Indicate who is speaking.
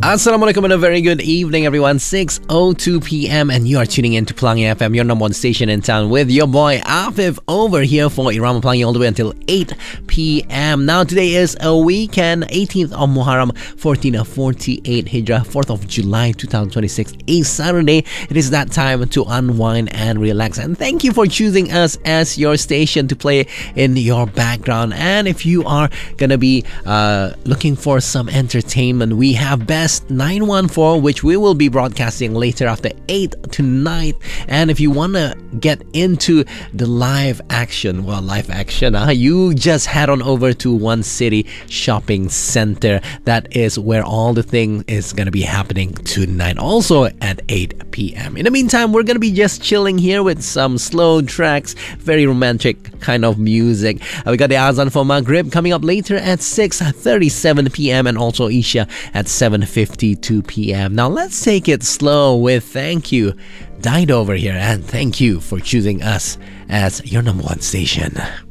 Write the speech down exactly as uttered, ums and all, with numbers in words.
Speaker 1: Assalamualaikum and a very good evening, everyone. six oh two p.m. and you are tuning in to Pelangi F M, your number one station in town, with your boy Afif over here for Irama Pelangi all the way until eight p.m. Now, today is a weekend, eighteenth of Muharram, fourteen forty-eight Hijrah, fourth of July, twenty twenty-six, a Saturday. It is that time to unwind and relax. And thank you for choosing us as your station to play in your background. And if you are gonna be uh, looking for some entertainment, we have Best nine one four, which we will be broadcasting later after eight tonight. And if you want to get into the live action, well, live action, huh? you just head on over to One City Shopping Center. That is where all the thing is going to be happening tonight, also at eight p.m. In the meantime, we're going to be just chilling here with some slow tracks, very romantic kind of music. Uh, we got the Azan for Maghrib coming up later at six thirty-seven p.m. and also Isha at seven fifty-two p.m. Now let's take it slow with Thank You, Died over here, and thank you for choosing us as your number one station.